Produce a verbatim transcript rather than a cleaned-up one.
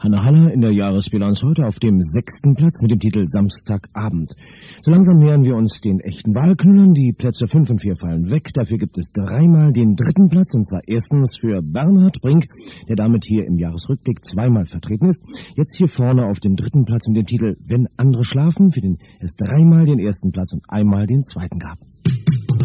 Hanna Haller in der Jahresbilanz heute auf dem sechsten Platz mit dem Titel Samstagabend. So langsam nähern wir uns den echten Wahlknüllern. Die Plätze fünf und vier fallen weg. Dafür gibt es dreimal den dritten Platz, und zwar erstens für Bernhard Brink, der damit hier im Jahresrückblick zweimal vertreten ist. Jetzt hier vorne auf dem dritten Platz mit dem Titel Wenn andere schlafen, für den es dreimal den ersten Platz und einmal den zweiten gab.